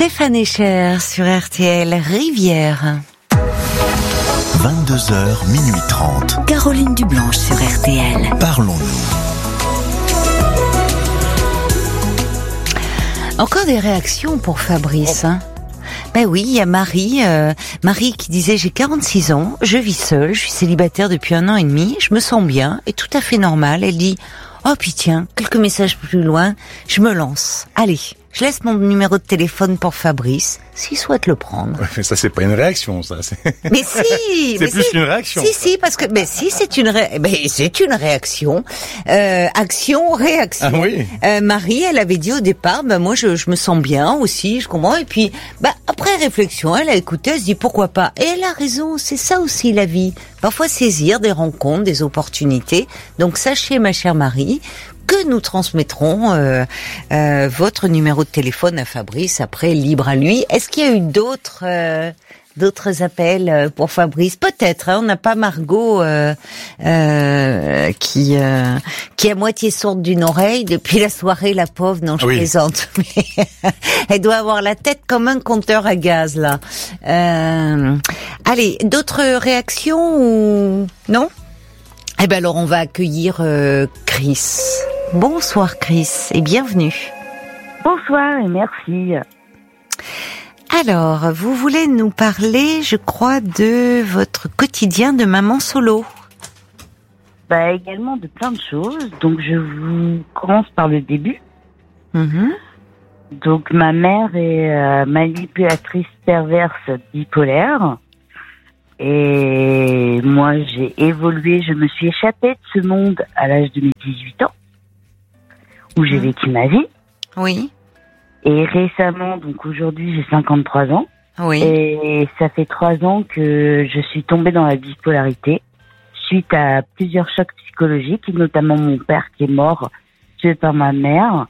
Stéphane Echer sur RTL Rivière. 22h, minuit 30. Caroline Dublanche sur RTL. Parlons-nous. Encore des réactions pour Fabrice, hein. Ben oui, il y a Marie qui disait: j'ai 46 ans, je vis seule, je suis célibataire depuis 1 an et demi, je me sens bien et tout à fait normal. Elle dit: oh puis tiens, quelques messages plus loin, je me lance. Allez, je laisse mon numéro de téléphone pour Fabrice, s'il souhaite le prendre. Ouais, mais ça, c'est pas une réaction, ça. Mais si, c'est plus une réaction. Si, parce que, c'est une réaction. Action, réaction. Ah oui. Marie, elle avait dit au départ, moi, je me sens bien aussi, je comprends. Et puis, après réflexion, elle a écouté, elle se dit pourquoi pas. Et elle a raison, c'est ça aussi la vie. Parfois saisir des rencontres, des opportunités. Donc, sachez, ma chère Marie, que nous transmettrons votre numéro de téléphone à Fabrice, après libre à lui. Est-ce qu'il y a eu d'autres appels pour Fabrice? Peut-être, hein, on n'a pas Margot qui est à moitié sourde d'une oreille depuis la soirée, la pauvre. Non, je plaisante. Mais elle doit avoir la tête comme un compteur à gaz là. Allez, d'autres réactions ou non? Eh ben alors on va accueillir Chris. Bonsoir Chris et bienvenue. Bonsoir et merci. Alors, vous voulez nous parler, je crois, de votre quotidien de maman solo. Également de plein de choses. Donc je vous commence par le début. Donc ma mère est manipulatrice perverse bipolaire. Et moi j'ai évolué, je me suis échappée de ce monde à l'âge de mes 18 ans. Où j'ai vécu ma vie. Oui. Et récemment, donc aujourd'hui, j'ai 53 ans. Oui. Et ça fait 3 ans que je suis tombée dans la bipolarité suite à plusieurs chocs psychologiques, notamment mon père qui est mort tué par ma mère.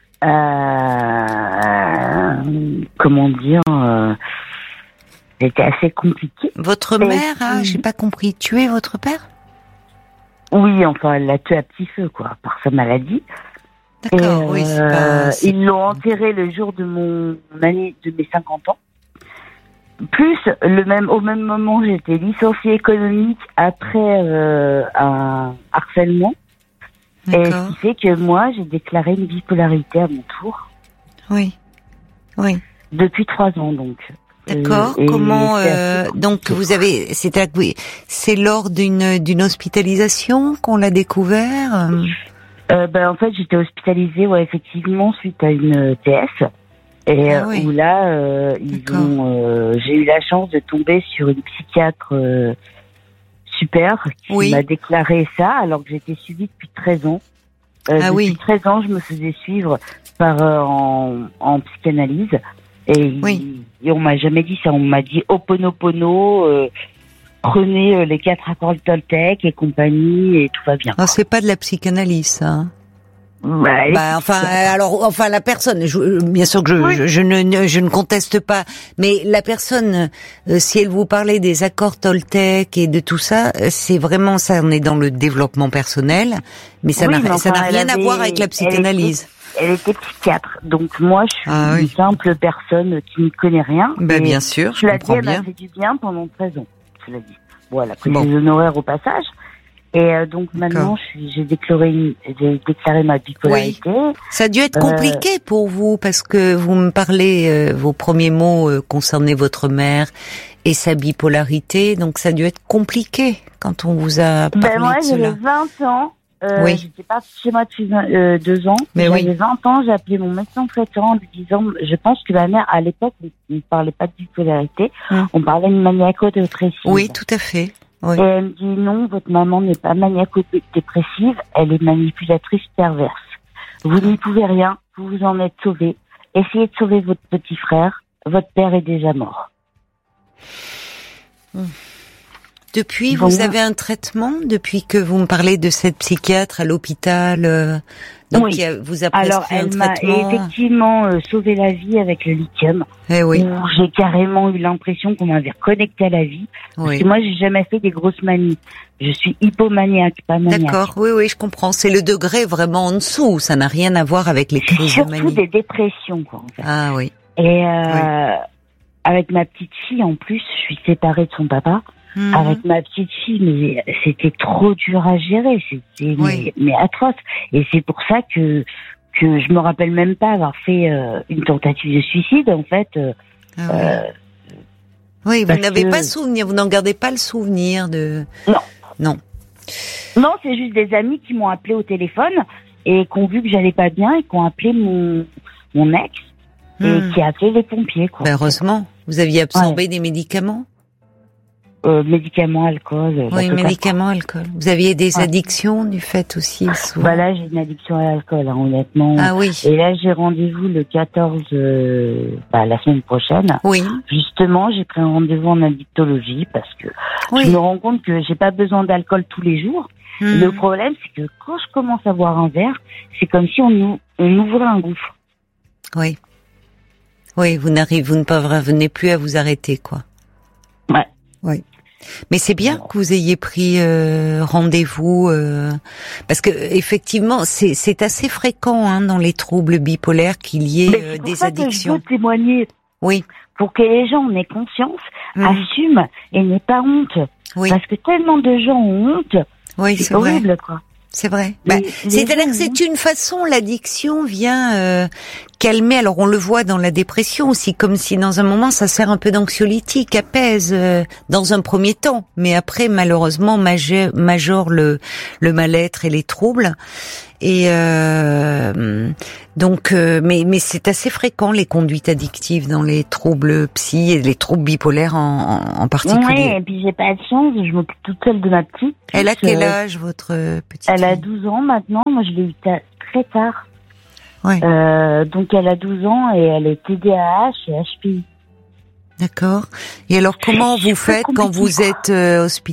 Comment dire, c'était assez compliqué. Votre mère j'ai pas compris, tué votre père? Oui, enfin, elle l'a tué à petit feu, quoi, par sa maladie. D'accord, oui, c'est pas... Ils l'ont enterré le jour de mes 50 ans. Plus, au même moment, j'étais licenciée économique après un harcèlement. Et ce qui fait que moi, j'ai déclaré une bipolarité à mon tour. Oui. Depuis 3 ans, donc. D'accord. Comment donc vous avez, c'est lors d'une hospitalisation qu'on l'a découvert? En fait, j'étais hospitalisée, effectivement, suite à une TS. Et où là, j'ai eu la chance de tomber sur une psychiatre super qui m'a déclaré ça, alors que j'étais suivie depuis 13 ans. Depuis 13 ans, je me faisais suivre en psychanalyse. Et on m'a jamais dit ça. On m'a dit Ho'oponopono, prenez les 4 accords Toltec et compagnie et tout va bien. Non, c'est pas de la psychanalyse, ça. La personne, bien sûr que je ne conteste pas, mais la personne, si elle vous parlait des accords Toltec et de tout ça, c'est vraiment ça, on est dans le développement personnel, mais ça n'a rien à voir avec la psychanalyse. Elle était psychiatre, donc moi je suis une simple personne qui ne connaît rien. Bien sûr, je comprends bien. Elle m'a fait du bien pendant 13 ans, je l'ai dit. Voilà, après ses honoraires au passage. Et donc maintenant, j'ai déclaré ma bipolarité. Oui. Ça a dû être compliqué pour vous, parce que vous me parlez, vos premiers mots concernaient votre mère et sa bipolarité, donc ça a dû être compliqué quand on vous a parlé moi, de cela. J'avais 20 ans. J'étais partie chez moi depuis 2 ans. Mais j'avais 20 ans, j'ai appelé mon médecin traitant en lui disant, je pense que ma mère, à l'époque, on ne parlait pas de bipolarité, on parlait de maniaco-dépressive. Oui, tout à fait. Oui. Et elle me dit, non, votre maman n'est pas maniaco-dépressive, elle est manipulatrice perverse. Vous n'y pouvez rien, vous vous en êtes sauvé. Essayez de sauver votre petit frère, votre père est déjà mort. Depuis, vous avez un traitement depuis que vous me parlez de cette psychiatre à l'hôpital donc qui vous a prescrit un traitement. Elle m'a effectivement sauvé la vie avec le lithium. J'ai carrément eu l'impression qu'on m'avait reconnecté à la vie. Parce que moi, j'ai jamais fait des grosses manies. Je suis hypomaniaque, pas maniaque. D'accord, oui, je comprends. C'est le degré vraiment en dessous. Ça n'a rien à voir avec les crises de manie. C'est surtout des dépressions, quoi. En fait. Ah oui. Et avec ma petite fille, en plus, je suis séparée de son papa. Avec ma petite fille, mais c'était trop dur à gérer. C'était mais atroce. Et c'est pour ça que je me rappelle même pas avoir fait une tentative de suicide, en fait. Oui, vous n'avez pas souvenir, vous n'en gardez pas le souvenir de... Non, c'est juste des amis qui m'ont appelé au téléphone et qui ont vu que j'allais pas bien et qui ont appelé mon ex et qui a appelé les pompiers, quoi. Ben heureusement, vous aviez absorbé des médicaments ? Médicaments, alcool. Oui, médicaments, alcool. Vous aviez des addictions du fait aussi souvent. Bah là, j'ai une addiction à l'alcool, honnêtement. Ah oui. Et là, j'ai rendez-vous le 14, la semaine prochaine. Oui. Justement, j'ai pris un rendez-vous en addictologie parce que je me rends compte que j'ai pas besoin d'alcool tous les jours. Le problème, c'est que quand je commence à boire un verre, c'est comme si on ouvrait un gouffre. Oui. Oui, vous ne parvenez plus à vous arrêter, quoi. Ouais. Oui. Mais c'est bien que vous ayez pris rendez-vous parce que effectivement c'est assez fréquent dans les troubles bipolaires qu'il y ait des addictions. Je veux témoigner. Oui. Pour que les gens en aient conscience, assument et n'aient pas honte. Oui. Parce que tellement de gens ont honte. Oui, c'est horrible, vrai. Quoi. C'est vrai. C'est-à-dire que c'est une façon, l'addiction vient calmer. Alors on le voit dans la dépression aussi, comme si dans un moment ça sert un peu d'anxiolytique, apaise dans un premier temps, mais après malheureusement majore le mal-être et les troubles. Et donc, mais c'est assez fréquent les conduites addictives dans les troubles psy et les troubles bipolaires en particulier. Oui, et puis j'ai pas de chance, je m'occupe toute seule de ma petite. Elle a quel âge votre petite fille ? Elle a 12 ans maintenant, moi je l'ai eu très tard. Ouais. Donc elle a 12 ans et elle est TDAH et HPI. D'accord. Et alors comment vous faites quand vous êtes hospitalisée ?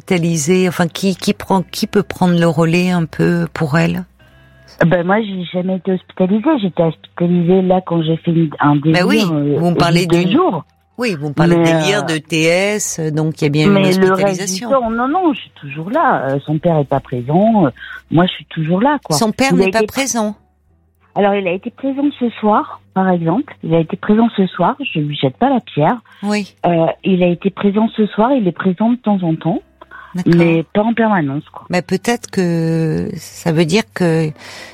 Enfin, qui peut prendre le relais un peu pour elle ? Moi, j'ai jamais été hospitalisée. J'étais hospitalisée là quand j'ai fait un délire. Oui, vous me parlez de jours. Oui, vous me parlez de délire de TS, donc il y a bien une hospitalisation. Mais le reste du temps, non, je suis toujours là. Son père est pas présent. Moi, je suis toujours là, quoi. Son père n'est pas présent. Alors, il a été présent ce soir, par exemple. Il a été présent ce soir. Je lui jette pas la pierre. Oui. Il a été présent ce soir. Il est présent de temps en temps. D'accord. Mais pas en permanence, quoi. Mais peut-être que ça veut dire que,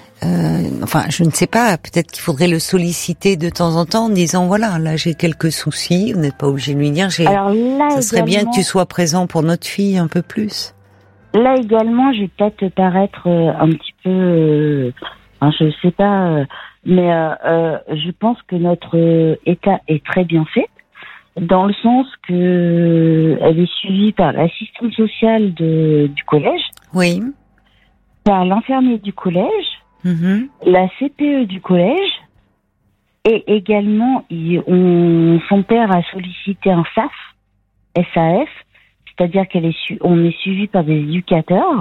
je ne sais pas, peut-être qu'il faudrait le solliciter de temps en temps en disant voilà, là j'ai quelques soucis, vous n'êtes pas obligé de lui dire Alors là, ça serait bien que tu sois présent pour notre fille un peu plus. Là également, je vais peut-être paraître un petit peu, je sais pas, mais je pense que notre état est très bien fait. Dans le sens que elle est suivie par l'assistante sociale du collège, oui, par l'infirmier du collège, la CPE du collège, et également son père a sollicité un SAF, c'est-à-dire on est suivi par des éducateurs.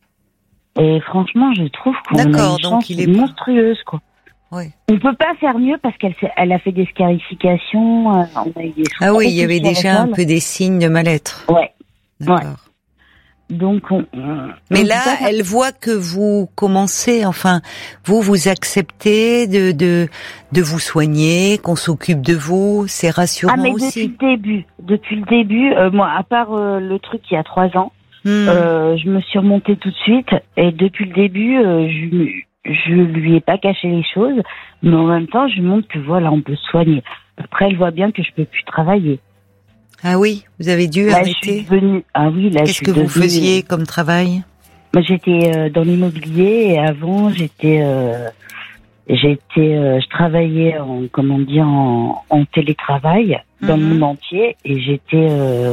Et franchement, je trouve qu'on a une chance monstrueuse, quoi. Oui. On peut pas faire mieux parce qu'elle a fait des scarifications. On a eu des il y avait déjà un peu des signes de mal-être. Ouais. D'accord. Ouais. Donc, mais là, elle voit que vous commencez, vous acceptez de vous soigner, qu'on s'occupe de vous, c'est rassurant aussi. Depuis le début, moi, à part le truc il y a 3 ans, je me suis remontée tout de suite et depuis le début, je lui ai pas caché les choses, mais en même temps, je lui montre que voilà, on peut se soigner. Après, elle voit bien que je peux plus travailler. Ah oui, vous avez dû arrêter. Qu'est-ce que vous faisiez comme travail? Moi, j'étais dans l'immobilier et avant, je travaillais en télétravail dans le monde entier et j'étais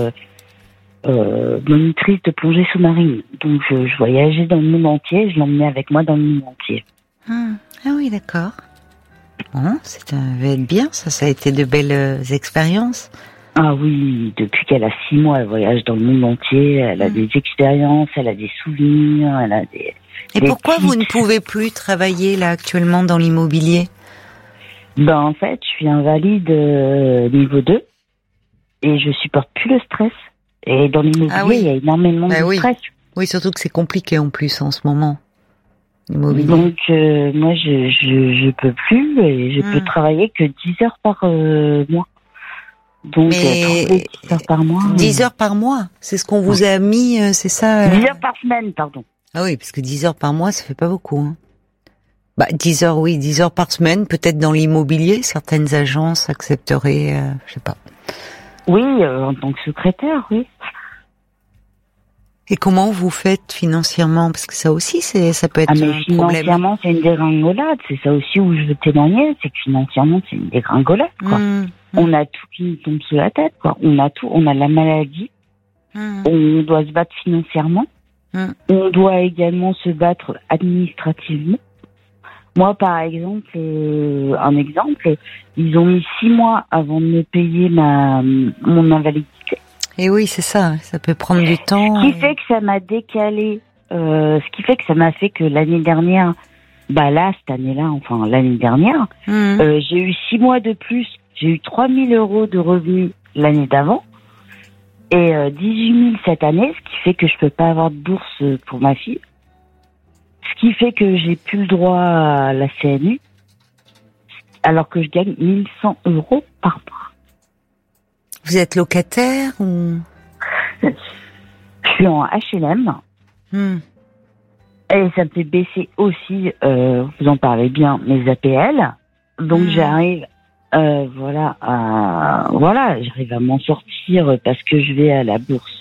monitrice de plongée sous-marine. Donc, je voyageais dans le monde entier, je l'emmenais avec moi dans le monde entier. Ah oui, d'accord. Bon, ça devait être bien, ça a été de belles expériences. Ah oui, depuis qu'elle a 6 mois, elle voyage dans le monde entier, elle a des expériences, elle a des souvenirs, elle a des... Et pourquoi vous ne pouvez plus travailler là actuellement dans l'immobilier? En fait, je suis invalide niveau 2 et je supporte plus le stress. Et dans l'immobilier, il y a énormément de stress. Oui, surtout que c'est compliqué en plus en ce moment. immobilier. Donc moi je peux plus et je peux travailler que 10 heures par mois. Donc 10 heures par mois. 10 heures par mois, c'est ce qu'on vous a mis, c'est ça 10 heures par semaine, pardon. Ah oui, parce que 10 heures par mois, ça fait pas beaucoup. Hein. 10 heures, oui, 10 heures par semaine, peut-être dans l'immobilier, certaines agences accepteraient, je sais pas. Oui, en tant que secrétaire, oui. Et comment vous faites financièrement? Parce que ça aussi, ça peut être un problème. Financièrement, c'est une dégringolade. C'est ça aussi où je veux témoigner, c'est que financièrement, c'est une dégringolade, quoi. On a tout qui nous tombe sous la tête, quoi. On a tout, on a la maladie. On doit se battre financièrement. On doit également se battre administrativement. Moi, par exemple, un exemple, ils ont mis 6 mois avant de me payer mon invalidité. Et oui, c'est ça peut prendre du temps. Ce qui fait que ça m'a décalé, ce qui fait que ça m'a fait que l'année dernière, cette année-là, enfin l'année dernière, j'ai eu 6 mois de plus, j'ai eu 3 000 € de revenus l'année d'avant, et 18 000 cette année, ce qui fait que je peux pas avoir de bourse pour ma fille. Ce qui fait que j'ai plus le droit à la CNU, alors que je gagne 1 100 € par mois. Vous êtes locataire ou? Je suis en HLM. Et ça me fait baisser aussi, vous en parlez bien, mes APL. Donc j'arrive, j'arrive à m'en sortir parce que je vais à la bourse.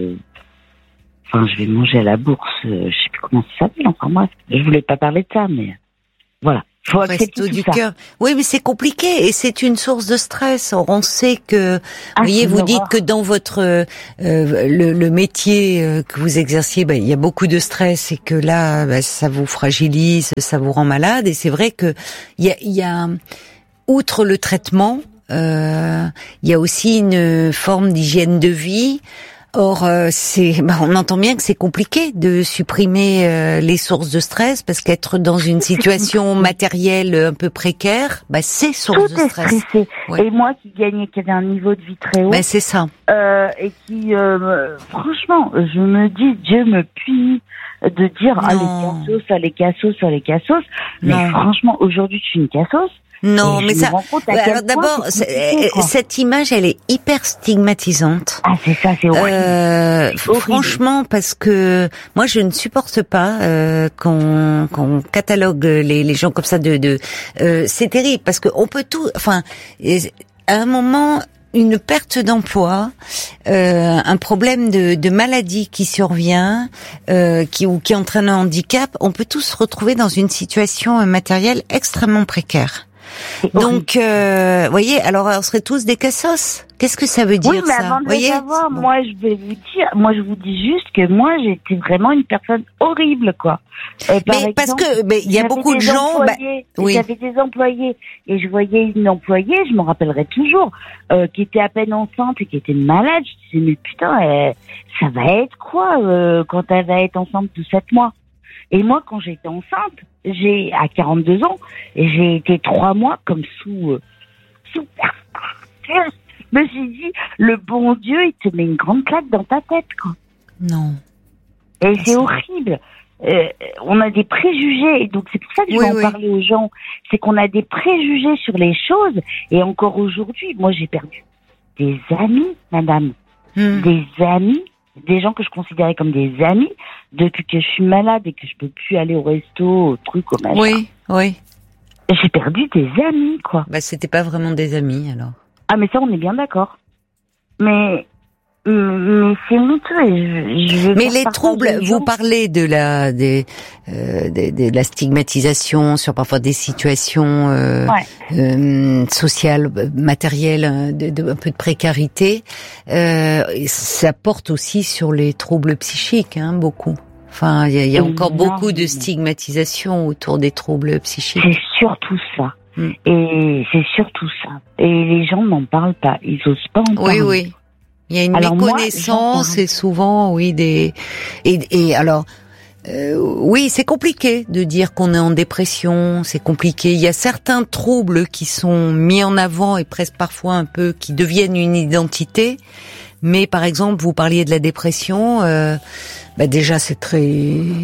Je vais manger à la bourse, je sais plus comment ça s'appelle, enfin moi, je voulais pas parler de ça, mais voilà. Faut accepter tout ça. Cœur. Oui, mais c'est compliqué et c'est une source de stress. Or, on sait que, vous dites que dans votre le métier que vous exerciez, il y a beaucoup de stress et que là, ça vous fragilise, ça vous rend malade. Et c'est vrai que il y a outre le traitement, il y a aussi une forme d'hygiène de vie. Or, on entend bien que c'est compliqué de supprimer les sources de stress parce qu'être dans une situation matérielle un peu précaire, c'est source de stress. Tout est stressé. Ouais. Et moi qui avait un niveau de vie très haut, c'est ça. Et qui, franchement, je me dis, Dieu me punit de dire les cassos. Mais franchement, aujourd'hui, je suis une cassos. Non, mais ça. Alors d'abord, cette image, elle est hyper stigmatisante. Ah, c'est ça, c'est horrible. Franchement, parce que moi, je ne supporte pas qu'on catalogue les gens comme ça. C'est terrible parce que on peut tout. Enfin, à un moment. Une perte d'emploi, un problème de maladie qui survient, qui entraîne un handicap, on peut tous se retrouver dans une situation matérielle extrêmement précaire. Donc, voyez, alors on serait tous des cassos. Qu'est-ce que ça veut dire, oui, mais avant de le savoir, moi je vous dis juste que moi j'étais vraiment une personne horrible, quoi. Il y a beaucoup de gens. J'avais des employés et je voyais une employée, je m'en rappellerai toujours, qui était à peine enceinte et qui était malade. Je disais mais putain, ça va être quoi quand elle va être enceinte de 7 mois? Et moi, quand j'étais enceinte, à 42 ans, j'ai été 3 mois comme sous je me suis dit, le bon Dieu, il te met une grande claque dans ta tête, quoi. Non. Et c'est horrible. On a des préjugés, et donc c'est pour ça que je vais en parler aux gens. C'est qu'on a des préjugés sur les choses, et encore aujourd'hui, moi j'ai perdu des amis, madame. Des amis. Des gens que je considérais comme des amis depuis que je suis malade et que je peux plus aller au resto, au truc, au machin. Oui. J'ai perdu des amis, quoi. C'était pas vraiment des amis, alors. Ah, mais ça, on est bien d'accord. Mais c'est honteux. Mais les troubles, vous parlez de la stigmatisation sur parfois des situations sociales, matérielles, un peu de précarité. Ça porte aussi sur les troubles psychiques, beaucoup. Enfin, il y a encore beaucoup de stigmatisation autour des troubles psychiques. C'est surtout ça. Et c'est surtout ça. Et les gens n'en parlent pas. Ils osent pas en parler. Oui. Il y a une méconnaissance et souvent, c'est compliqué de dire qu'on est en dépression, c'est compliqué. Il y a certains troubles qui sont mis en avant et presque parfois un peu qui deviennent une identité. Mais par exemple, vous parliez de la dépression, déjà c'est très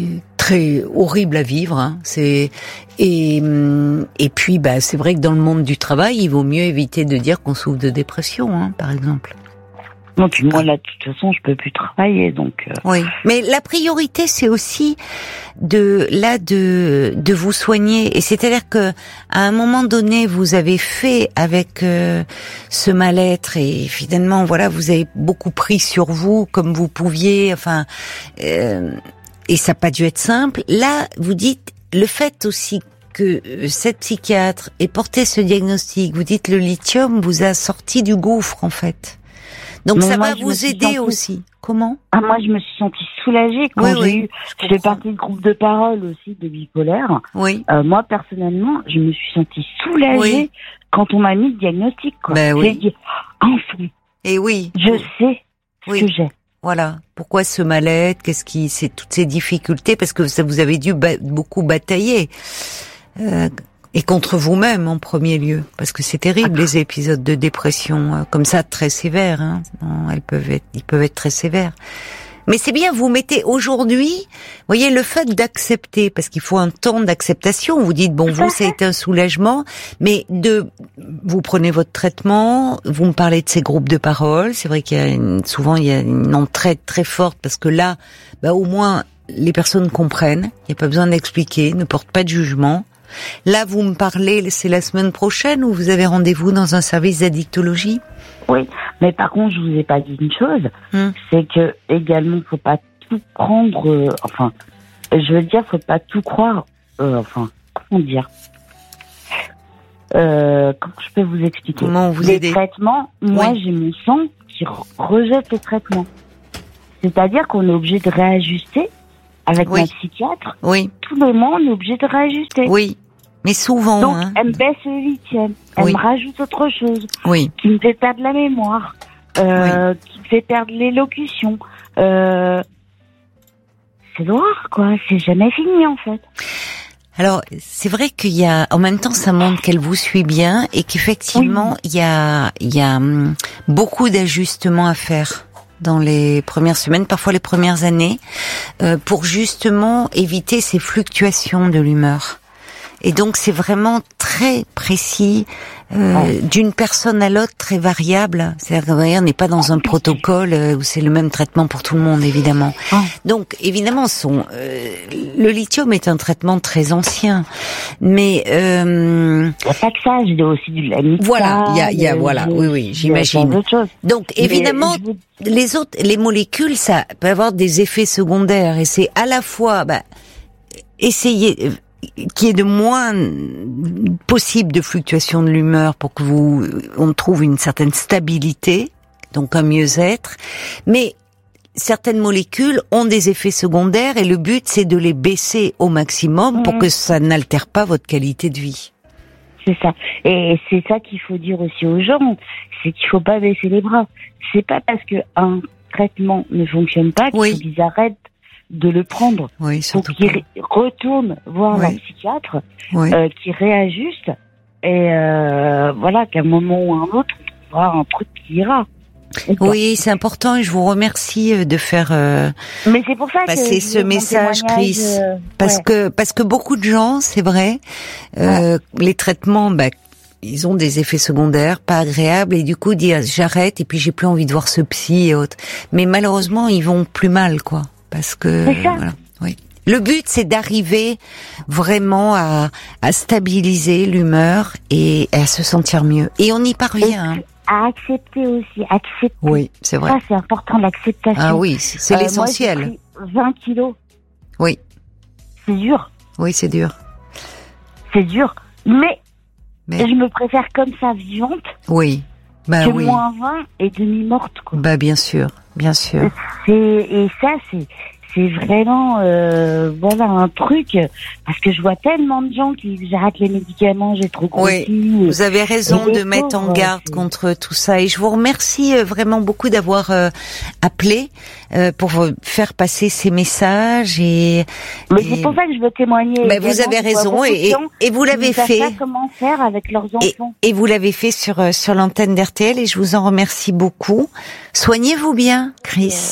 très horrible à vivre. Hein. Et puis c'est vrai que dans le monde du travail, il vaut mieux éviter de dire qu'on souffre de dépression, hein, par exemple. Non, puis moi là, de toute façon, je peux plus travailler, donc. Oui, mais la priorité, c'est aussi de vous soigner. Et c'est-à-dire que à un moment donné, vous avez fait avec ce mal-être, et finalement, voilà, vous avez beaucoup pris sur vous comme vous pouviez. Enfin, et ça n'a pas dû être simple. Là, vous dites le fait aussi que cette psychiatre ait porté ce diagnostic. Vous dites le lithium vous a sorti du gouffre, en fait. Donc mais ça va vous aider aussi. Comment ? Moi, je me suis sentie soulagée quand je fais partie du groupe de parole aussi de bipolaire. Oui. Moi, personnellement, je me suis sentie soulagée quand on m'a mis le diagnostic. Quoi. J'ai dit, enfin. Et oui. Je sais ce que j'ai. Voilà. Pourquoi ce mal-être ? C'est toutes ces difficultés ? Parce que ça vous avez dû beaucoup batailler. Et contre vous-même en premier lieu, parce que c'est terrible les épisodes de dépression comme ça très sévères. Hein. Ils peuvent être très sévères. Mais c'est bien, vous mettez aujourd'hui, voyez, le fait d'accepter, parce qu'il faut un temps d'acceptation. Vous dites bon, vous ça a été un soulagement, mais vous prenez votre traitement, vous me parlez de ces groupes de parole. C'est vrai qu'il y a souvent il y a une entraide très forte parce que là, au moins les personnes comprennent. Il n'y a pas besoin d'expliquer, ne portent pas de jugement. Là, vous me parlez, c'est la semaine prochaine où vous avez rendez-vous dans un service d'addictologie ? Oui, mais par contre, je vous ai pas dit une chose, c'est que également, faut pas tout prendre, faut pas tout croire, comment dire ? Comment je peux vous expliquer ? Comment vous aider ? Les traitements, moi, j'ai mon sang qui rejette les traitements. C'est-à-dire qu'on est obligé de réajuster. Avec ma psychiatre, tous les mois, on est obligé de réajuster. Oui, mais souvent. Donc, elle me baisse le lithium, elle me rajoute autre chose, qui me fait perdre la mémoire, qui me fait perdre l'élocution. C'est l'horreur, quoi. C'est jamais fini, en fait. Alors, c'est vrai qu'il y a, en même temps, ça montre qu'elle vous suit bien et qu'effectivement, il y a beaucoup d'ajustements à faire dans les premières semaines, parfois les premières années, pour justement éviter ces fluctuations de l'humeur. Et donc c'est vraiment très précis, d'une personne à l'autre, très variable. C'est-à-dire qu'on n'est pas dans un protocole où c'est le même traitement pour tout le monde, évidemment. Donc évidemment, le lithium est un traitement très ancien, mais il n'y a pas que ça, j'ai aussi du lamictal. Voilà, il y a oui, j'imagine. Donc évidemment, les molécules, ça peut avoir des effets secondaires, et c'est à la fois essayer qu'il y ait de moins possible de fluctuations de l'humeur pour que on trouve une certaine stabilité, donc un mieux-être, mais certaines molécules ont des effets secondaires et le but c'est de les baisser au maximum pour que ça n'altère pas votre qualité de vie. C'est ça. Et c'est ça qu'il faut dire aussi aux gens, c'est qu'il faut pas baisser les bras. C'est pas parce que un traitement ne fonctionne pas qu'ils arrêtent de le prendre. Faut qu'ils retournent voir leur psychiatre, qui réajuste, et qu'à un moment ou à un autre, on trouvera un truc qui ira. Oui, c'est important et je vous remercie de faire mais c'est pour ça passer ce message, Chris, parce que beaucoup de gens, c'est vrai, les traitements, ils ont des effets secondaires pas agréables et du coup disent j'arrête et puis j'ai plus envie de voir ce psy et autres. Mais malheureusement, ils vont plus mal, quoi. Parce que voilà, le but c'est d'arriver vraiment à stabiliser l'humeur et à se sentir mieux. Et on y parvient. À accepter aussi, accepter. Oui, c'est vrai. Ça c'est important, l'acceptation. Ah oui, c'est l'essentiel. Moi, j'ai pris 20 kilos. Oui. C'est dur. Oui, c'est dur. C'est dur, mais je me préfère comme ça vivante. Oui. Que moins 20 et demi-morte, quoi. Bien sûr, bien sûr. Et ça, c'est vraiment un truc, parce que je vois tellement de gens qui j'arrête les médicaments, j'ai trop grossi. Oui, vous avez raison de mettre en garde contre tout ça, et je vous remercie vraiment beaucoup d'avoir appelé pour faire passer ces messages mais c'est pour ça que je veux témoigner. Vous avez raison et vous l'avez fait. Pas comment faire avec leurs enfants. Et vous l'avez fait sur l'antenne d'RTL et je vous en remercie beaucoup. Soignez-vous bien, Chris.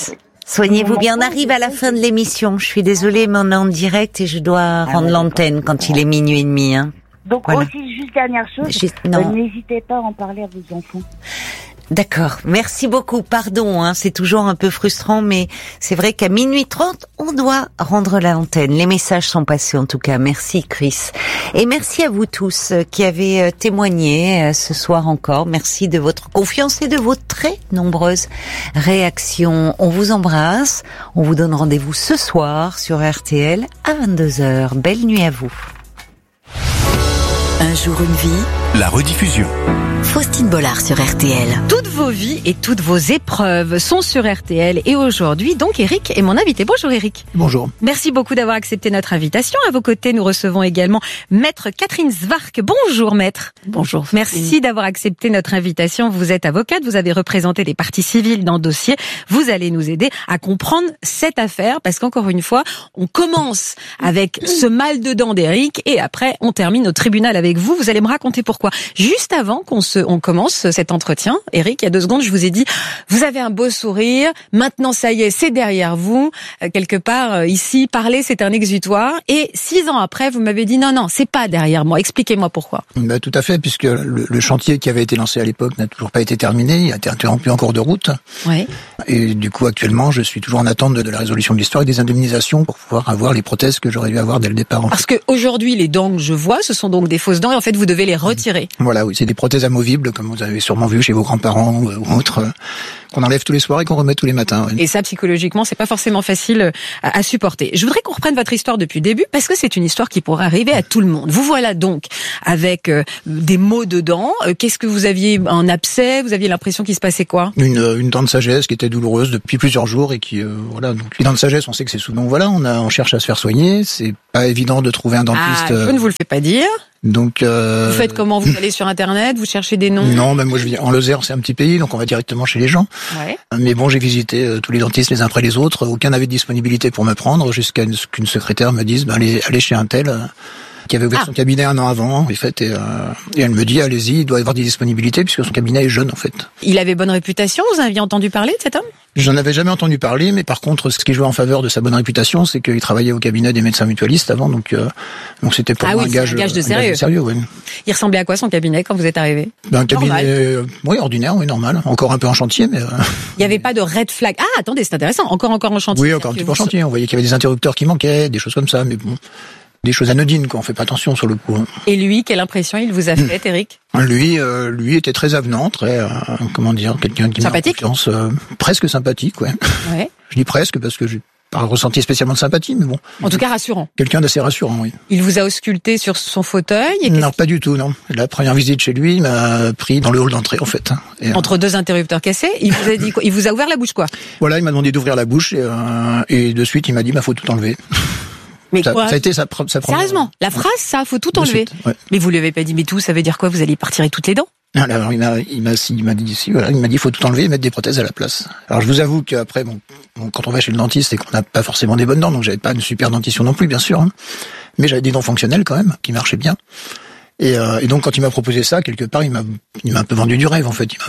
Soignez-vous bien. On arrive à la fin de l'émission. Je suis désolée, mais on est en direct et je dois rendre l'antenne quand il est 12:30. Hein. Donc voilà. Aussi, juste dernière chose, n'hésitez pas à en parler à vos enfants. D'accord, merci beaucoup. Pardon, c'est toujours un peu frustrant, mais c'est vrai qu'à 12:30, on doit rendre l'antenne. Les messages sont passés en tout cas. Merci Chris. Et merci à vous tous qui avez témoigné ce soir encore. Merci de votre confiance et de vos très nombreuses réactions. On vous embrasse. On vous donne rendez-vous ce soir sur RTL à 22h. Belle nuit à vous. Un jour une vie. La rediffusion. Faustine Bollard sur RTL. Toutes vos vies et toutes vos épreuves sont sur RTL. Et aujourd'hui, donc, Eric est mon invité. Bonjour Eric. Bonjour. Merci beaucoup d'avoir accepté notre invitation. À vos côtés, nous recevons également Maître Catherine Zwark. Bonjour Maître. Bonjour. Merci d'avoir accepté notre invitation. Vous êtes avocate, vous avez représenté les parties civiles dans le dossier. Vous allez nous aider à comprendre cette affaire parce qu'encore une fois, on commence avec ce mal de dents d'Eric et après, on termine au tribunal avec vous. Vous allez me raconter pourquoi. Juste avant on commence cet entretien, Eric, il y a 2 secondes, je vous ai dit, vous avez un beau sourire, maintenant ça y est, c'est derrière vous, quelque part ici, parler c'est un exutoire, et 6 ans après, vous m'avez dit non, c'est pas derrière moi, expliquez-moi pourquoi. Tout à fait, puisque le chantier qui avait été lancé à l'époque n'a toujours pas été terminé, il a été interrompu en cours de route, ouais. Et du coup actuellement je suis toujours en attente de la résolution de l'histoire et des indemnisations pour pouvoir avoir les prothèses que j'aurais dû avoir dès le départ. Parce qu'aujourd'hui les dents que je vois, ce sont donc des fausses dents, et en fait vous devez les retirer. Voilà, oui, c'est des prothèses amovibles, comme vous avez sûrement vu chez vos grands-parents ou autres, qu'on enlève tous les soirs et qu'on remet tous les matins. Ouais. Et ça, psychologiquement, c'est pas forcément facile à supporter. Je voudrais qu'on reprenne votre histoire depuis le début, parce que c'est une histoire qui pourrait arriver à tout le monde. Vous voilà donc avec des maux de dents. Qu'est-ce que vous aviez, un abcès? Vous aviez l'impression qu'il se passait quoi? Une dent de sagesse qui était douloureuse depuis plusieurs jours et qui, voilà. Donc, les dents de sagesse, on sait que c'est souvent, voilà, on cherche à se faire soigner. C'est pas évident de trouver un dentiste. Je ne vous le fais pas dire. Donc, vous faites comment? Vous allez sur Internet, vous cherchez des noms? Non, même moi je vis en Lozère, c'est un petit pays, donc on va directement chez les gens. Ouais. Mais bon, j'ai visité tous les dentistes les uns après les autres, aucun n'avait de disponibilité pour me prendre, jusqu'à ce qu'une secrétaire me dise, allez chez un tel, qui avait ouvert son cabinet 1 an avant, en fait, et elle me dit, allez-y, il doit y avoir des disponibilités, puisque son cabinet est jeune, en fait. Il avait bonne réputation, vous aviez entendu parler de cet homme? J'en avais jamais entendu parler, mais par contre, ce qui jouait en faveur de sa bonne réputation, c'est qu'il travaillait au cabinet des médecins mutualistes avant, donc c'était pour moi un gage de sérieux. Ouais. Il ressemblait à quoi son cabinet quand vous êtes arrivé? Un cabinet, ordinaire, normal, encore un peu en chantier, mais. Il n'y avait pas de red flag. Ah, attendez, c'est intéressant. Encore en chantier. Oui, encore un petit peu en chantier. On voyait qu'il y avait des interrupteurs qui manquaient, des choses comme ça, mais bon. Des choses anodines, quoi. On fait pas attention sur le coup. Et lui, quelle impression il vous a faite, Eric? Lui était très avenant, très, quelqu'un qui m'a confiance, presque sympathique, ouais. Ouais. Je dis presque parce que j'ai pas ressenti spécialement de sympathie, mais bon. En tout cas, rassurant. Quelqu'un d'assez rassurant, oui. Il vous a ausculté sur son fauteuil? Non, pas du tout, non. La première visite chez lui, il m'a pris dans le hall d'entrée, en fait. Et, entre 2 interrupteurs cassés, il vous a dit quoi? Il vous a ouvert la bouche, quoi? Voilà, il m'a demandé d'ouvrir la bouche et de suite, il m'a dit, faut tout enlever. Mais ça, quoi? Ça a été sa première. Sérieusement, la phrase, ça, faut tout enlever. Suite, ouais. Mais vous lui avez pas dit, mais tout, ça veut dire quoi? Vous allez partir avec toutes les dents? Alors, il m'a dit, faut tout enlever et mettre des prothèses à la place. Alors, je vous avoue qu'après, quand on va chez le dentiste, c'est qu'on n'a pas forcément des bonnes dents, donc j'avais pas une super dentition non plus, bien sûr, hein. Mais j'avais des dents fonctionnelles quand même, qui marchaient bien. Et donc quand il m'a proposé ça, quelque part, il m'a un peu vendu du rêve, en fait.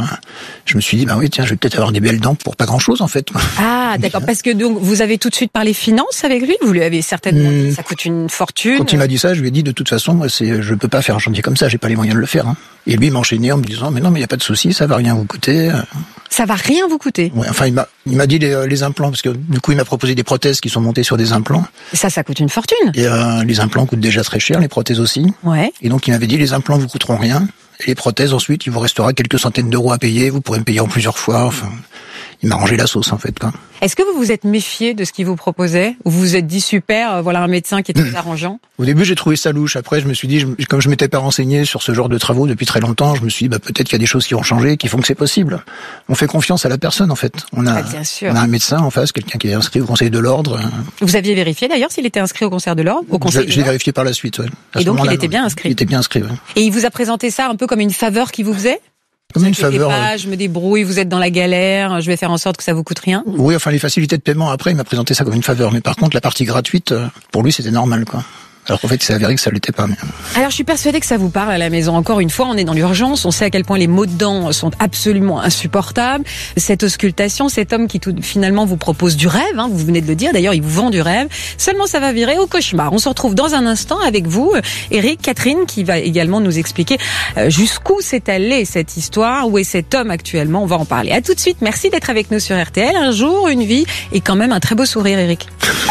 Je me suis dit, oui, tiens, je vais peut-être avoir des belles dents pour pas grand-chose, en fait. Ah, d'accord, parce que donc vous avez tout de suite parlé finances avec lui. Vous lui avez certainement dit, ça coûte une fortune. Quand il m'a dit ça, je lui ai dit, de toute façon, moi, je peux pas faire un chantier comme ça, j'ai pas les moyens de le faire. Hein. Et lui, il m'a enchaîné en me disant, mais non, mais il y a pas de souci, ça va rien vous coûter. Ça va rien vous coûter? Ouais, enfin, il m'a dit les implants, parce que du coup, il m'a proposé des prothèses qui sont montées sur des implants. Et ça coûte une fortune. Et les implants coûtent déjà très cher, les prothèses aussi. Ouais. Et donc, il m'avait dit, les implants vous coûteront rien. Et les prothèses, ensuite, il vous restera quelques centaines d'euros à payer. Vous pourrez me payer en plusieurs fois. Enfin, il m'a rangé la sauce, en fait, quoi. Est-ce que vous vous êtes méfié de ce qu'il vous proposait? Ou vous vous êtes dit, super, voilà un médecin qui est très arrangeant? Au début, j'ai trouvé ça louche. Après, je me suis dit, comme je m'étais pas renseigné sur ce genre de travaux depuis très longtemps, je me suis dit, peut-être qu'il y a des choses qui ont changé, qui font que c'est possible. On fait confiance à la personne, en fait. On a un médecin en face, quelqu'un qui est inscrit au Conseil de l'Ordre. Vous aviez vérifié d'ailleurs s'il était inscrit au Conseil de l'Ordre? J'ai vérifié par la suite, ouais. Et donc, il était bien inscrit? Il était bien inscrit, ouais. Et il vous a présenté ça un peu comme une faveur qu'il vous faisait? Comme une faveur. Je me débrouille, vous êtes dans la galère, je vais faire en sorte que ça vous coûte rien. Oui, enfin les facilités de paiement après, il m'a présenté ça comme une faveur, mais par contre la partie gratuite, pour lui c'était normal, quoi. Alors qu'en fait, c'est avéré que ça l'était pas. Mais... Alors, je suis persuadée que ça vous parle à la maison. Encore une fois, on est dans l'urgence. On sait à quel point les maux de dents sont absolument insupportables. Cette auscultation, cet homme qui finalement vous propose du rêve, hein, vous venez de le dire. D'ailleurs, il vous vend du rêve. Seulement, ça va virer au cauchemar. On se retrouve dans un instant avec vous, Eric, Catherine, qui va également nous expliquer jusqu'où s'est allée cette histoire, où est cet homme actuellement. On va en parler. À tout de suite. Merci d'être avec nous sur RTL. Un jour, une vie et quand même un très beau sourire, Eric.